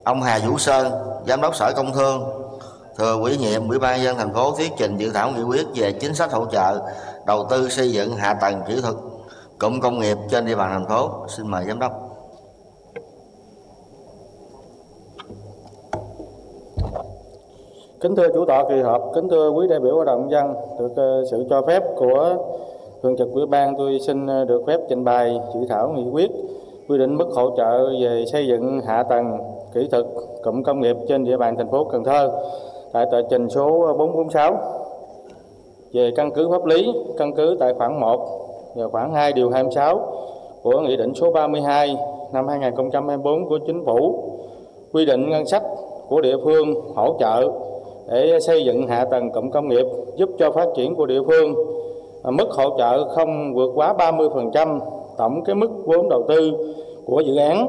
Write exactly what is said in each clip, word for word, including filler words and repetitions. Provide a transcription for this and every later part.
Ông Hà Vũ Sơn, Giám đốc Sở Công Thương, thừa ủy nhiệm Ủy ban nhân dân thành phố thuyết trình dự thảo nghị quyết về chính sách hỗ trợ đầu tư xây dựng hạ tầng kỹ thuật cụm công nghiệp trên địa bàn thành phố. Xin mời giám đốc. Kính thưa chủ tọa kỳ họp, kính thưa quý đại biểu hội đồng nhân dân, được sự cho phép của thường trực ủy ban, tôi xin được phép trình bày dự thảo nghị quyết quy định mức hỗ trợ về xây dựng hạ tầng kỹ thuật cụm công nghiệp trên địa bàn thành phố Cần Thơ tại tờ trình số bốn bốn sáu. Về căn cứ pháp lý, căn cứ tại khoản một và khoản hai điều hai mươi sáu của Nghị định số ba mươi hai năm hai nghìn không trăm hai mươi tư của Chính phủ quy định ngân sách của địa phương hỗ trợ để xây dựng hạ tầng cụm công nghiệp giúp cho phát triển của địa phương. Mức hỗ trợ không vượt quá ba mươi phần trăm tổng cái mức vốn đầu tư của dự án.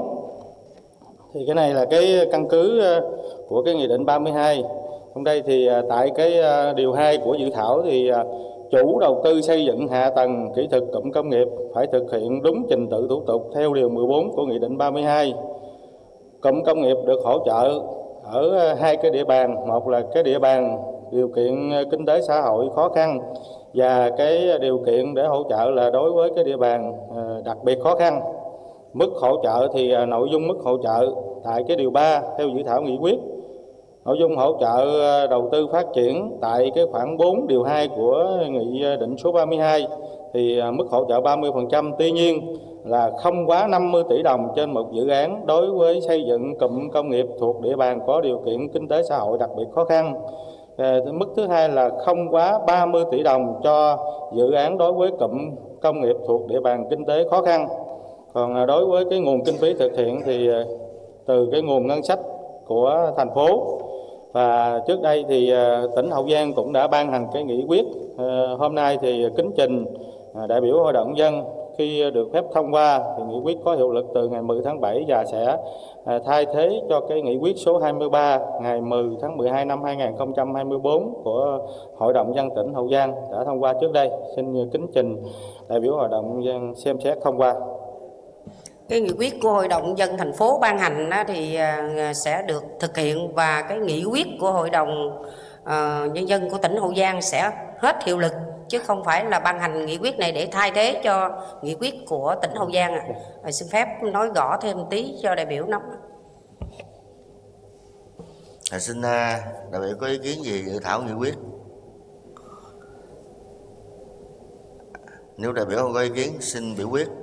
Thì cái này là cái căn cứ của cái Nghị định ba mươi hai. Trong đây thì tại cái điều hai của dự thảo thì chủ đầu tư xây dựng hạ tầng kỹ thuật cụm công nghiệp phải thực hiện đúng trình tự thủ tục theo điều mười bốn của Nghị định ba mươi hai. Cụm công nghiệp được hỗ trợ ở hai cái địa bàn, một là cái địa bàn điều kiện kinh tế xã hội khó khăn, và cái điều kiện để hỗ trợ là đối với cái địa bàn đặc biệt khó khăn. Mức hỗ trợ thì nội dung mức hỗ trợ tại cái điều ba theo dự thảo nghị quyết. Nội dung hỗ trợ đầu tư phát triển tại cái khoản bốn điều hai của Nghị định số ba mươi hai thì mức hỗ trợ ba mươi phần trăm, tuy nhiên là không quá năm mươi tỷ đồng trên một dự án đối với xây dựng cụm công nghiệp thuộc địa bàn có điều kiện kinh tế xã hội đặc biệt khó khăn. À, mức thứ hai là không quá ba mươi tỷ đồng cho dự án đối với cụm công nghiệp thuộc địa bàn kinh tế khó khăn. Còn đối với cái nguồn kinh phí thực hiện thì từ cái nguồn ngân sách của thành phố. Và trước đây thì tỉnh Hậu Giang cũng đã ban hành cái nghị quyết. À, hôm nay thì kính trình đại biểu hội đồng nhân dân, khi được phép thông qua thì nghị quyết có hiệu lực từ ngày mười tháng bảy và sẽ thay thế cho cái nghị quyết số hai mươi ba ngày mười tháng mười hai năm hai nghìn không trăm hai mươi tư của Hội đồng nhân dân tỉnh Hậu Giang đã thông qua trước đây. Xin kính trình đại biểu hội đồng nhân dân xem xét thông qua. Cái nghị quyết của Hội đồng nhân dân thành phố ban hành thì sẽ được thực hiện, và cái nghị quyết của Hội đồng nhân dân của tỉnh Hậu Giang sẽ hết hiệu lực, chứ không phải là ban hành nghị quyết này để thay thế cho nghị quyết của tỉnh Hậu Giang. À, xin phép nói rõ thêm tí cho đại biểu nắm. À, xin đại biểu có ý kiến gì dự thảo nghị quyết? Nếu đại biểu không có ý kiến, xin biểu quyết.